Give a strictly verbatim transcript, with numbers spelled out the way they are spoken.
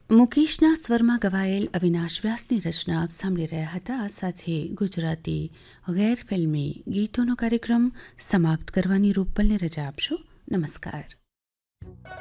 મુકેશના સ્વરમાં ગવાયેલ અવિનાશ વ્યાસની રચના આપ સાંભળી રહ્યા હતા. સાથે ગુજરાતી ગેર ફિલ્મી ગીતોનો કાર્યક્રમ સમાપ્ત કરવાની રૂપલને રજા આપશો. નમસ્કાર.